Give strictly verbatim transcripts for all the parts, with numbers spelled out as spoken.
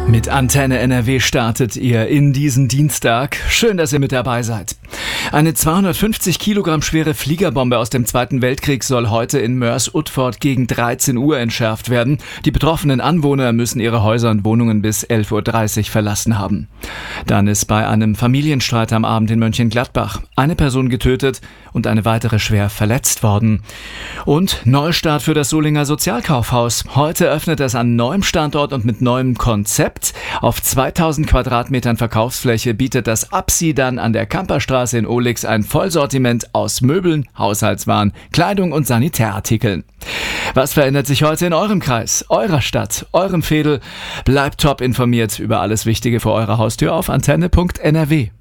Mit Antenne N R W startet ihr in diesen Dienstag. Schön, dass ihr mit dabei seid. Eine zweihundertfünfzig Kilogramm schwere Fliegerbombe aus dem Zweiten Weltkrieg soll heute in Moers-Utford gegen dreizehn Uhr entschärft werden. Die betroffenen Anwohner müssen ihre Häuser und Wohnungen bis elf Uhr dreißig verlassen haben. Dann ist bei einem Familienstreit am Abend in Mönchengladbach eine Person getötet und eine weitere schwer verletzt worden. Und Neustart für das Solinger Sozialkaufhaus. Heute öffnet es an neuem Standort und mit neuem Konzept. Auf zweitausend Quadratmetern Verkaufsfläche bietet das Absi dann an der Kamperstraße in Ohlix ein Vollsortiment aus Möbeln, Haushaltswaren, Kleidung und Sanitärartikeln. Was verändert sich heute in eurem Kreis, eurer Stadt, eurem Veedel? Bleibt top informiert über alles Wichtige vor eurer Haustür auf antenne punkt n r w.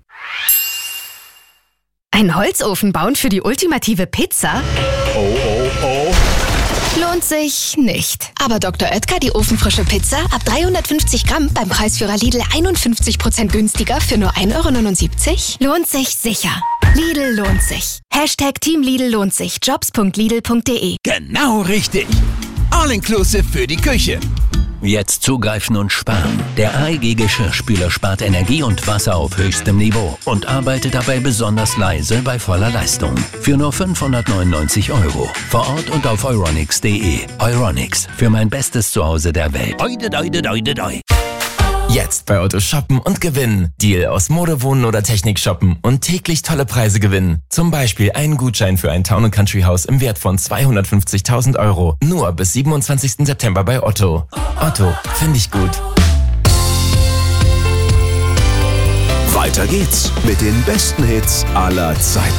Ein Holzofen bauen für die ultimative Pizza? Oh, oh, oh. Lohnt sich nicht. Aber Doktor Oetker, die ofenfrische Pizza, ab dreihundertfünfzig Gramm beim Preisführer Lidl einundfünfzig Prozent günstiger für nur ein Euro neunundsiebzig? Lohnt sich sicher. Lidl lohnt sich. Hashtag Team Lidl lohnt sich. jobs punkt lidl punkt de. Genau richtig. All-inclusive für die Küche. Jetzt zugreifen und sparen. Der A E G-Geschirrspüler spart Energie und Wasser auf höchstem Niveau und arbeitet dabei besonders leise bei voller Leistung. Für nur fünfhundertneunundneunzig Euro. Vor Ort und auf euronics punkt de. Euronics, für mein bestes Zuhause der Welt. Oide, oide, oide, oide. Jetzt bei Otto shoppen und gewinnen. Deal aus Mode, Wohnen oder Technik shoppen und täglich tolle Preise gewinnen. Zum Beispiel einen Gutschein für ein Town and Country Haus im Wert von zweihundertfünfzigtausend Euro. Nur bis siebenundzwanzigsten September bei Otto. Otto, finde ich gut. Weiter geht's mit den besten Hits aller Zeiten.